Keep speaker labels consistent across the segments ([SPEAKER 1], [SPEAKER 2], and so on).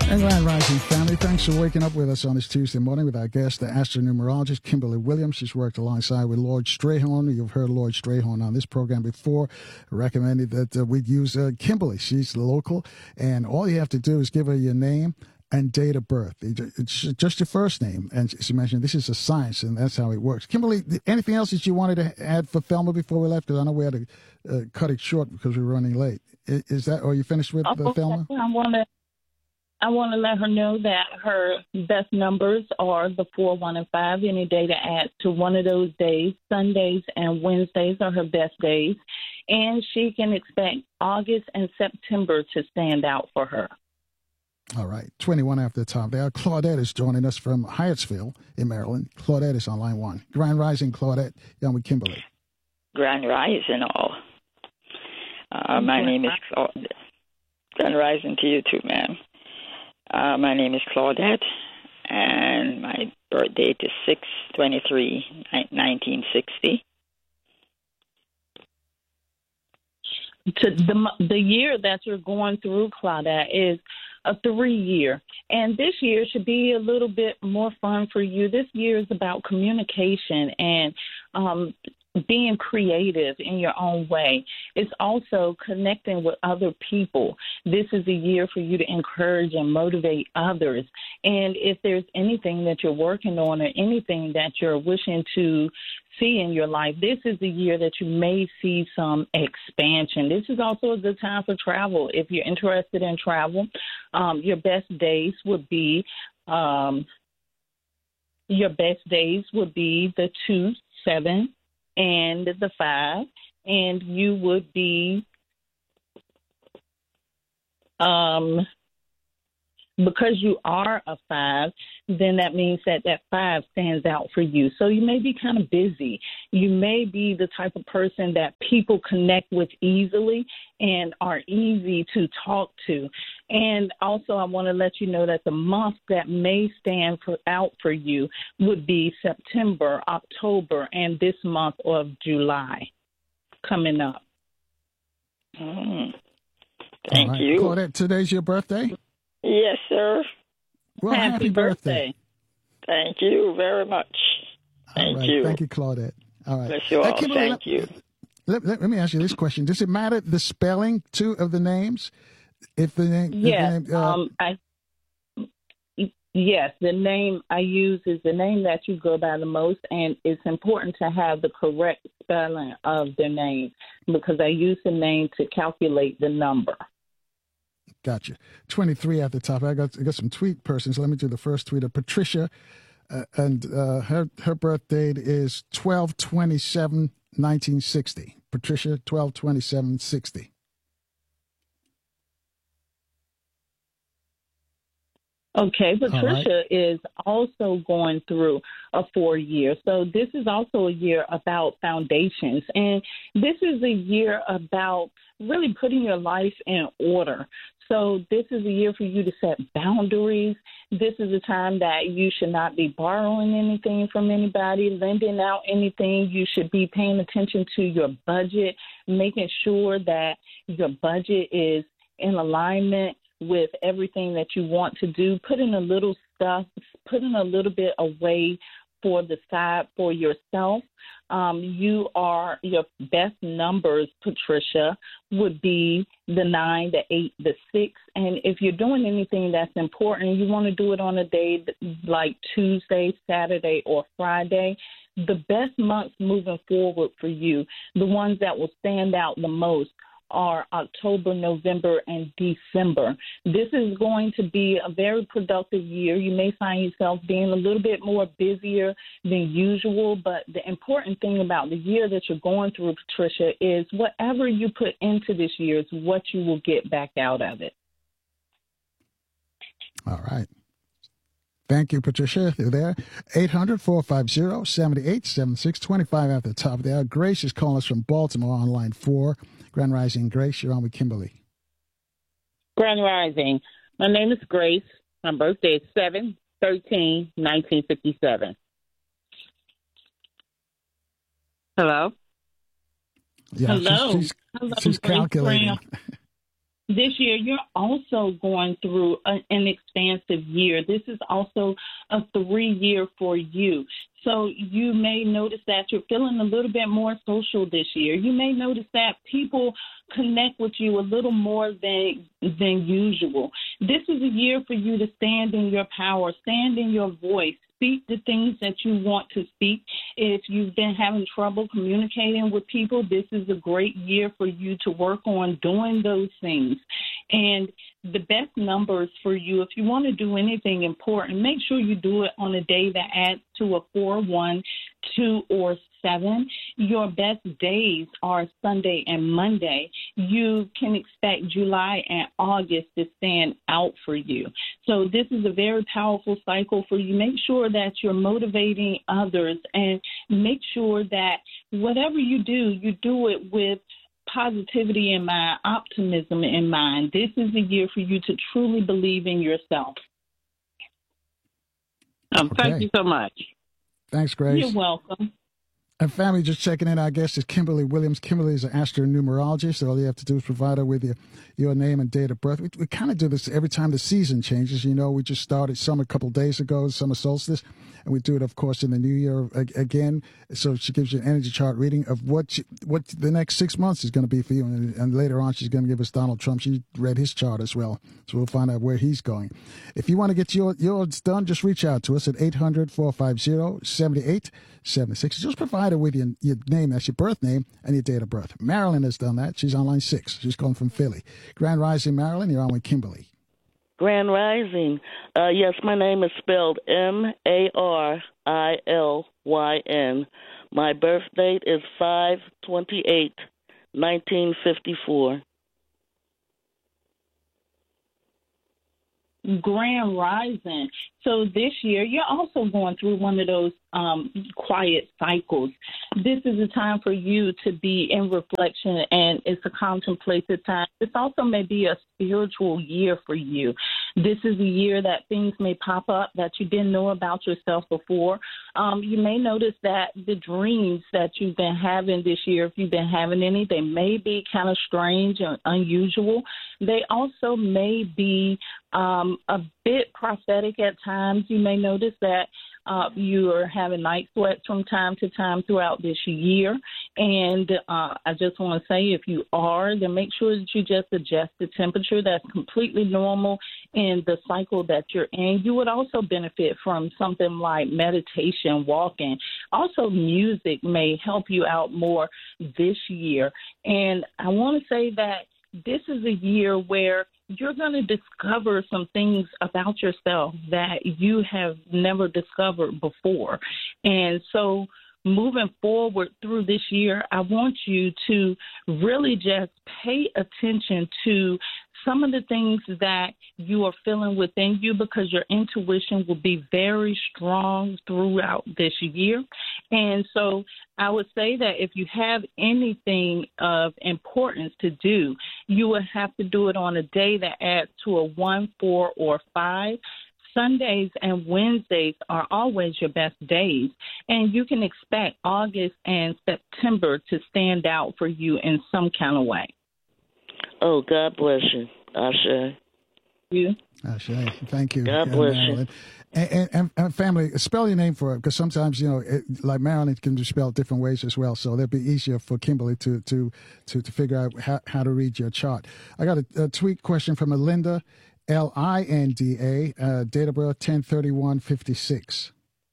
[SPEAKER 1] And Grand Rising family, thanks for waking up with us on this Tuesday morning with our guest, the astronumerologist Kimberly Williams. She's worked alongside with Lloyd Strayhorn. You've heard Lloyd Strayhorn on this program before. Recommended that we'd use Kimberly. She's local, and all you have to do is give her your name and date of birth. It's just your first name. And she mentioned this is a science, and that's how it works. Kimberly, anything else that you wanted to add for Thelma before we left? Because I know we had to cut it short because we were running late. Is that, or are you finished with Thelma?
[SPEAKER 2] I want to let her know that her best numbers are the 4, 1, and 5. Any day that adds to one of those days, Sundays and Wednesdays are her best days. And she can expect August and September to stand out for her.
[SPEAKER 1] All right. 21 after the top there. Claudette is joining us from Hyattsville in Maryland. Claudette is on line 1. Grand Rising, Claudette. Young with Kimberly.
[SPEAKER 3] Grand Rising all. My name is Claudette. Grand Rising to you too, ma'am. My name is Claudette, and my birth date is 6/23/1960.
[SPEAKER 2] The year that you're going through, Claudette, is a 3-year. And this year should be a little bit more fun for you. This year is about communication and being creative in your own way. It's also connecting with other people. This is a year for you to encourage and motivate others. And if there's anything that you're working on or anything that you're wishing to see in your life, this is the year that you may see some expansion. This is also a good time for travel. If you're interested in travel, your best days would be the 2, 7, and the 5, and you would be, because you are a 5, then that means that 5 stands out for you. So you may be kind of busy. You may be the type of person that people connect with easily and are easy to talk to. And also I want to let you know that the month that may stand out for you would be September, October, and this month of July coming up.
[SPEAKER 3] Thank you.
[SPEAKER 1] Claudette, today's your birthday?
[SPEAKER 3] Yes, sir.
[SPEAKER 1] Well, happy birthday.
[SPEAKER 3] Thank you very much. Thank you.
[SPEAKER 1] Thank you, Claudette. All right.
[SPEAKER 3] Bless you all. Thank you.
[SPEAKER 1] Let me ask you this question. Does it matter the spelling, too, of the names? If the name...
[SPEAKER 2] Yes. Yes, the name I use is the name that you go by the most, and it's important to have the correct spelling of the name because I use the name to calculate the number.
[SPEAKER 1] Gotcha. 23 at the top. I got some tweet persons. Let me do the first tweet of Patricia, and her birth date is 12/27/1960. Patricia, 12/27/60.
[SPEAKER 2] Okay, Patricia is also going through a 4-year. So this is also a year about foundations. And this is a year about really putting your life in order. So this is a year for you to set boundaries. This is a time that you should not be borrowing anything from anybody, lending out anything. You should be paying attention to your budget, making sure that your budget is in alignment with everything that you want to do, putting a little bit away for the side for yourself. Your best numbers, Patricia, would be the 9, the 8, the 6. And if you're doing anything that's important, you want to do it on a day like Tuesday, Saturday, or Friday. The best months moving forward for you, the ones that will stand out the most, are October, November, and December. This is going to be a very productive year. You may find yourself being a little bit more busier than usual, but the important thing about the year that you're going through, Patricia, is whatever you put into this year is what you will get back out of it.
[SPEAKER 1] All right. Thank you, Patricia. You're there. 800-450-7876, 25 at the top there. Grace is calling us from Baltimore on line 4. Grand Rising, Grace, you're on with Kimberly.
[SPEAKER 4] Grand Rising. My name is Grace. My birthday is 7/13/1957. Hello?
[SPEAKER 1] Yeah,
[SPEAKER 2] Hello.
[SPEAKER 1] She's calculating.
[SPEAKER 2] This year, you're also going through an expansive year. This is also a 3-year for you. So you may notice that you're feeling a little bit more social this year. You may notice that people connect with you a little more than usual. This is a year for you to stand in your power, stand in your voice, speak the things that you want to speak. If you've been having trouble communicating with people, this is a great year for you to work on doing those things. And the best numbers for you, if you want to do anything important, make sure you do it on a day that adds to a 4, 1, 2, or 7. Your best days are Sunday and Monday. You can expect July and August to stand out for you. So this is a very powerful cycle for you. Make sure that you're motivating others, and make sure that whatever you do it with positivity in mind, optimism in mind. This is a year for you to truly believe in yourself.
[SPEAKER 4] Thank you so much.
[SPEAKER 1] Thanks, Grace.
[SPEAKER 2] You're welcome.
[SPEAKER 1] And family, just checking in, our guest is Kimberly Williams. Kimberly is an astronumerologist. So all you have to do is provide her with your name and date of birth. We kind of do this every time the season changes. You know, we just started summer a couple of days ago, summer solstice, and we do it, of course, in the new year again. So she gives you an energy chart reading of what the next 6 months is going to be for you. And later on, she's going to give us Donald Trump. She read his chart as well. So we'll find out where he's going. If you want to get yours done, just reach out to us at 800-450-7876. Just provide her with your name, that's your birth name, and your date of birth. Marilyn has done that. She's on line 6. She's calling from Philly. Grand Rising, Marilyn. You're on with Kimberly.
[SPEAKER 5] Grand Rising. Yes, my name is spelled Marilyn. My birth date is 5/28/1954.
[SPEAKER 2] Grand Rising. So this year, you're also going through one of those quiet cycles. This is a time for you to be in reflection, and it's a contemplative time. This also may be a spiritual year for you. This is a year that things may pop up that you didn't know about yourself before. You may notice that the dreams that you've been having this year, if you've been having any, they may be kind of strange and unusual. They also may be a bit prophetic at times. You may notice that you are having night sweats from time to time throughout this year. And I just want to say, if you are, then make sure that you just adjust the temperature. That's completely normal in the cycle that you're in. You would also benefit from something like meditation, walking. Also, music may help you out more this year. And I want to say that this is a year where you're going to discover some things about yourself that you have never discovered before. And so moving forward through this year, I want you to really just pay attention to some of the things that you are feeling within you, because your intuition will be very strong throughout this year. And so I would say that if you have anything of importance to do, you would have to do it on a day that adds to a 1, 4, or 5. Sundays and Wednesdays are always your best days, and you can expect August and September to stand out for you in some kind of way.
[SPEAKER 5] Oh, God bless you. Ashe.
[SPEAKER 2] You.
[SPEAKER 1] Ashe. Thank you.
[SPEAKER 5] God bless you.
[SPEAKER 1] And family, spell your name for it, because sometimes, like Marilyn can be spelled different ways as well. So that'd be easier for Kimberly to figure out how to read your chart. I got a tweet question from Linda, Linda, date of birth 10/31/56.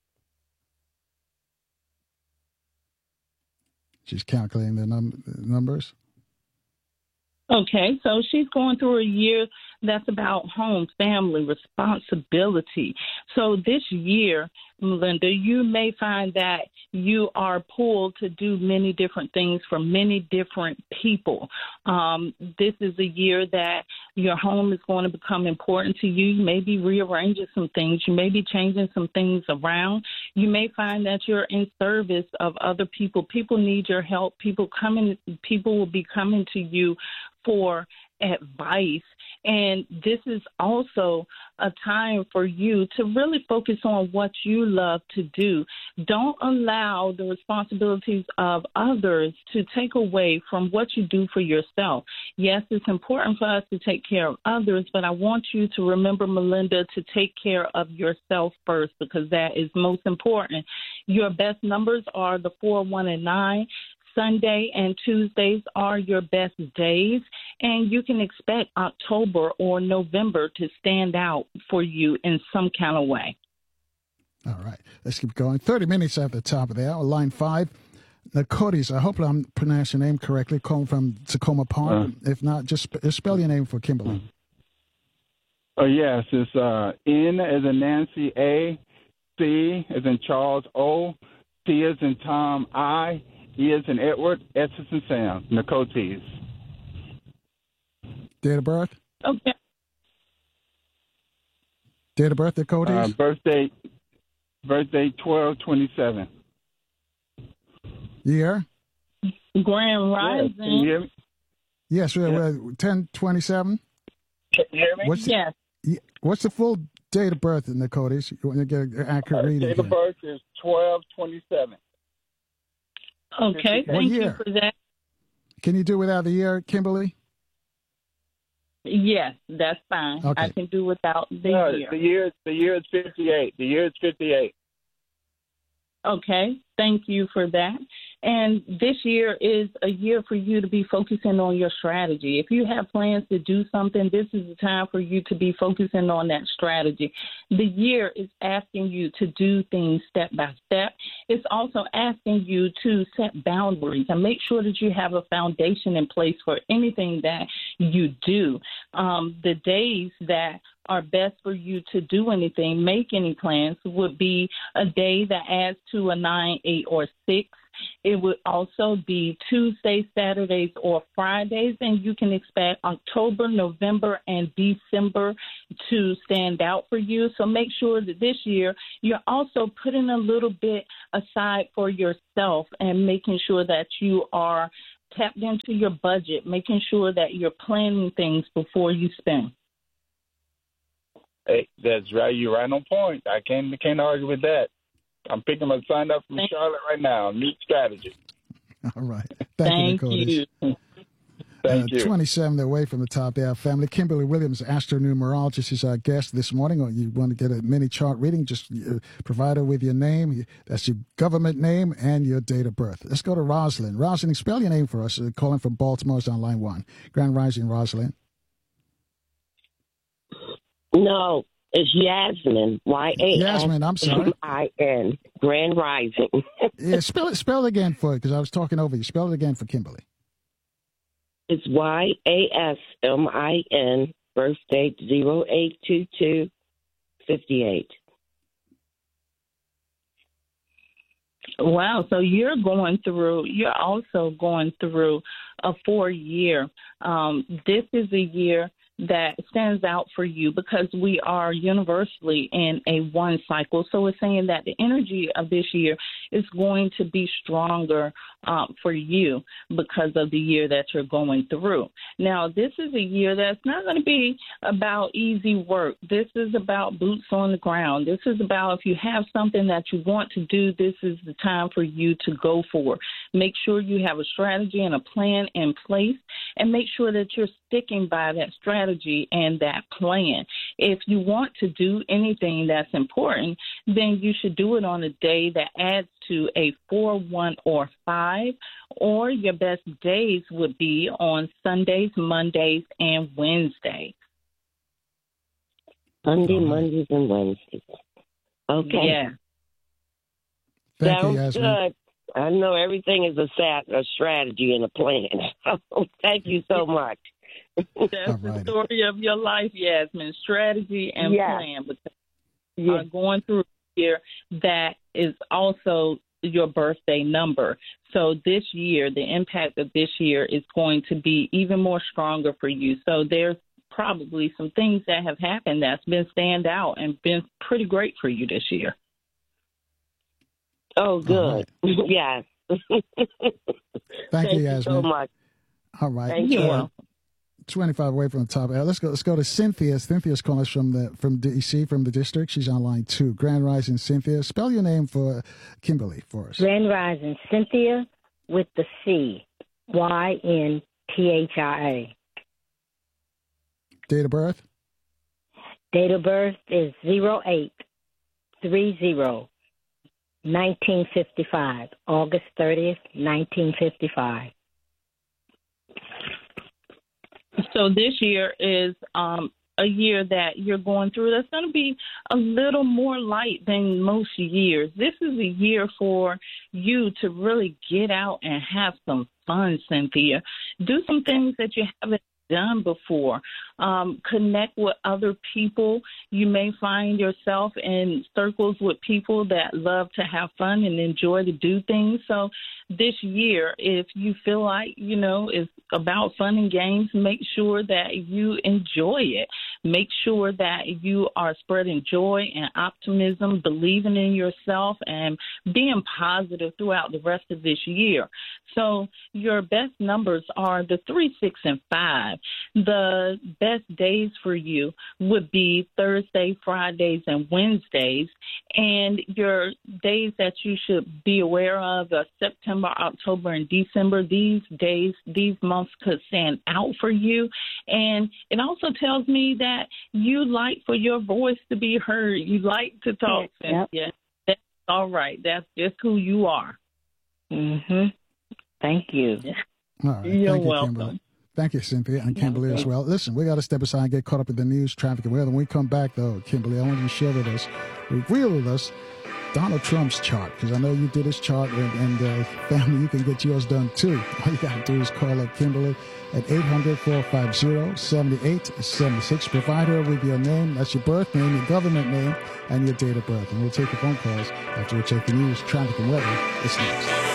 [SPEAKER 1] She's calculating the numbers.
[SPEAKER 2] Okay, so she's going through a year that's about home, family, responsibility. So this year, Melinda, you may find that you are pulled to do many different things for many different people. This is a year that your home is going to become important to you. You may be rearranging some things. You may be changing some things around. You may find that you're in service of other people. People need your help. People will be coming to you for advice. And this is also a time for you to really focus on what you love to do. Don't allow the responsibilities of others to take away from what you do for yourself. Yes, it's important for us to take care of others, but I want you to remember, Melinda, to take care of yourself first, because that is most important. Your best numbers are the 4, 1, and 9. Sunday and Tuesdays are your best days, and you can expect October or November to stand out for you in some kind of way.
[SPEAKER 1] All right, let's keep going. 30 minutes at the top of the hour. Line 5, Nakotis. I hope I'm pronouncing your name correctly. Calling from Tacoma Park. If not, just spell your name for Kimberly.
[SPEAKER 6] Oh, yes. It's N as in Nancy, A, C as in Charles, O, T as in Tom, I, E as in Edward, S as in Sam, Nakotis.
[SPEAKER 1] Date of birth?
[SPEAKER 2] Okay.
[SPEAKER 1] Date of birth, Nakotis?
[SPEAKER 6] Birthday 12/27.
[SPEAKER 1] Year?
[SPEAKER 2] Grand Rising.
[SPEAKER 6] Yes. Can you hear me?
[SPEAKER 1] Yes, we're 10/27.
[SPEAKER 6] Can you hear me?
[SPEAKER 2] Yes.
[SPEAKER 1] What's the full date of birth, Nakotis? You want to get an accurate reading?
[SPEAKER 6] Date of birth is 12/27.
[SPEAKER 2] Okay, thank you for that.
[SPEAKER 1] Can you do without the year, Kimberly?
[SPEAKER 2] Yes, that's fine.
[SPEAKER 1] Okay.
[SPEAKER 2] I can do without the year.
[SPEAKER 6] The year is 58. The year is 58.
[SPEAKER 2] Okay, thank you for that. And this year is a year for you to be focusing on your strategy. If you have plans to do something, this is the time for you to be focusing on that strategy. The year is asking you to do things step by step. It's also asking you to set boundaries and make sure that you have a foundation in place for anything that you do. The days that are best for you to do anything, make any plans, would be a day that adds to a 9, 8, or 6. It would also be Tuesdays, Saturdays, or Fridays, and you can expect October, November, and December to stand out for you. So make sure that this year you're also putting a little bit aside for yourself and making sure that you are tapped into your budget, making sure that you're planning things before you spend.
[SPEAKER 6] Hey, that's right. You're right on point. I can't argue with that. I'm picking my son up from Charlotte right now. Neat strategy.
[SPEAKER 1] All right. Thank you.
[SPEAKER 6] Thank you.
[SPEAKER 1] 27 away from the top of our family. Kimberly Williams, astronumerologist, is our guest this morning. Or you want to get a mini chart reading, just provide her with your name. That's your government name and your date of birth. Let's go to Rosalind. Rosalind, spell your name for us. Calling from Baltimore is on line 1. Grand Rising, Rosalind.
[SPEAKER 7] No, it's Yasmin.
[SPEAKER 1] Yasmin, I'm sorry.
[SPEAKER 7] Y-A-S-M-I-N. Grand Rising.
[SPEAKER 1] Yeah, spell it again for it, because I was talking over you. Spell it again for Kimberly.
[SPEAKER 7] It's Y-A-S-M-I-N. Birth date 08/22/58.
[SPEAKER 2] Wow. So you're also going through a 4-year. This is a year that stands out for you because we are universally in a 1 cycle. So it's saying that the energy of this year is going to be stronger for you because of the year that you're going through. Now, this is a year that's not going to be about easy work. This is about boots on the ground. This is about if you have something that you want to do, this is the time for you to go for. Make sure you have a strategy and a plan in place, and make sure that you're sticking by that strategy and that plan. If you want to do anything that's important, then you should do it on a day that adds to a 4, 1, or 5, or your best days would be on Sundays, Mondays, and Wednesdays.
[SPEAKER 7] Mondays, and Wednesdays. Okay.
[SPEAKER 2] Yeah.
[SPEAKER 1] Thank
[SPEAKER 7] Sounds
[SPEAKER 1] you, Yasmin.
[SPEAKER 7] good. I know everything is a strategy and a plan. So thank you so much.
[SPEAKER 2] That's the story of your life, Yasmin. Strategy and plan. Because you are going through a year that is also your birthday number. So this year, the impact of this year is going to be even more stronger for you. So there's probably some things that have happened that's been stand out and been pretty great for you this year.
[SPEAKER 7] Oh, good.
[SPEAKER 1] Right.
[SPEAKER 7] Yes.
[SPEAKER 1] Thank you, Yasmin.
[SPEAKER 7] so much.
[SPEAKER 1] All right.
[SPEAKER 7] Thank you.
[SPEAKER 1] 25 away from the top. Let's go to Cynthia. Cynthia's calling us from DC, from the district. She's on line 2. Grand Rising, Cynthia. Spell your name for Kimberly for us.
[SPEAKER 8] Grand Rising, Cynthia with the C. YNTHIA.
[SPEAKER 1] Date of birth?
[SPEAKER 8] Date of birth is 08/30/1955. August 30th, 1955.
[SPEAKER 2] So this year is a year that you're going through that's going to be a little more light than most years. This is a year for you to really get out and have some fun, Cynthia. Do some things that you haven't done before. Connect with other people. You may find yourself in circles with people that love to have fun and enjoy to do things. So this year, if you feel like, it's about fun and games, make sure that you enjoy it. Make sure that you are spreading joy and optimism, believing in yourself, and being positive throughout the rest of this year. So your best numbers are the 3, 6, and 5. The best days for you would be Thursday, Fridays, and Wednesdays. And your days that you should be aware of are September, October, and December. These months could stand out for you. And it also tells me that you like for your voice to be heard. You like to talk,
[SPEAKER 8] Yep.
[SPEAKER 2] Cynthia. That's all right. That's just who you are.
[SPEAKER 8] Mm-hmm. Thank you.
[SPEAKER 1] All right.
[SPEAKER 2] You're
[SPEAKER 1] Thank you,
[SPEAKER 2] welcome.
[SPEAKER 1] Kimberly. Thank you, Cynthia, and Kimberly as well. Listen, we got to step aside and get caught up in the news, traffic, and weather. When we come back, though, Kimberly, I want you to share with us, reveal with us Donald Trump's chart, because I know you did his chart, and family, you can get yours done, too. All you got to do is call up Kimberly at 800-450-7876. Provide her with your name, that's your birth name, your government name, and your date of birth. And we'll take your phone calls after we check the news, traffic, and weather. It's next.